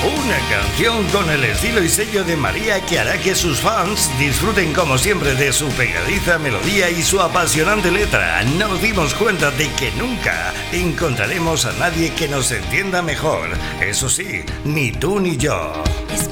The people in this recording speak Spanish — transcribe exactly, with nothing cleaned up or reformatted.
Una canción con el estilo y sello de María que hará que sus fans disfruten como siempre de su pegadiza melodía y su apasionante letra. Nos dimos cuenta de que nunca encontraremos a nadie que nos entienda mejor. Eso sí, ni tú ni yo. Es